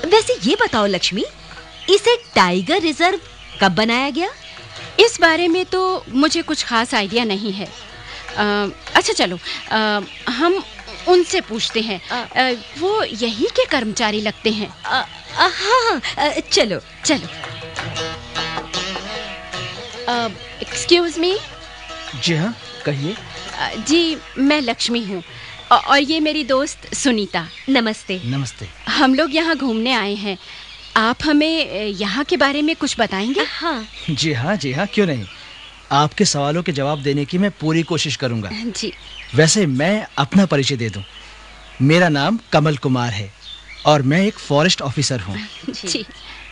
वैसे ये बताओ लक्ष्मी, इसे टाइगर रिजर्व कब बनाया गया? इस बारे में तो मुझे कुछ खास आइडिया नहीं है। अच्छा चलो, हम उनसे पूछते हैं। वो यहीं के कर्मचारी लगते हैं। हाँ, चलो चलो। Excuse me. जी हाँ, कहिए। जी, मैं लक्ष्मी हूँ और ये मेरी दोस्त सुनीता। नमस्ते। नमस्ते। हम लोग यहाँ घूमने आए हैं। आप हमें यहाँ के बारे में कुछ बताएंगे? हाँ जी हाँ, क्यों नहीं। आपके सवालों के जवाब देने की मैं पूरी कोशिश करूँगा। जी। वैसे मैं अपना परिचय दे दूँ। मेरा नाम कमल कुमार है और मैं एक फॉरेस्ट ऑफिसर हूँ। जी।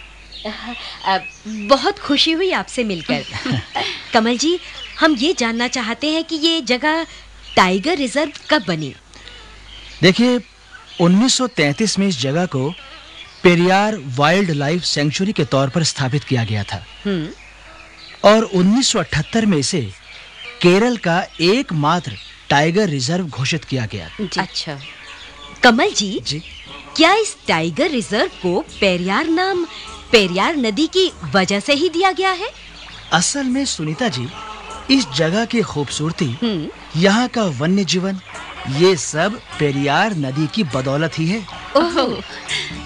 बहुत खुशी हुई आपसे मिलकर। कमल जी, हम ये जानना चाहते हैं कि ये जगह टाइगर रिजर्व कब बनी? देखिए, 1933 में इस जगह को पेरियार वाइल्ड लाइफ सेंचुरी के तौर पर स्थापित किया गया था और 1978 में इसे केरल का एकमात्र टाइगर रिजर्व घोषित किया गया। अच्छा कमल जी, क्या इस टाइगर रिजर्व को पेरियार नाम पेरियार नदी की वजह से ही दिया गया है? असल में सुनीता जी, इस जगह की खूबसूरती, यहाँ का वन्य जीवन, ये सब पेरियार नदी की बदौलत ही है। ओह,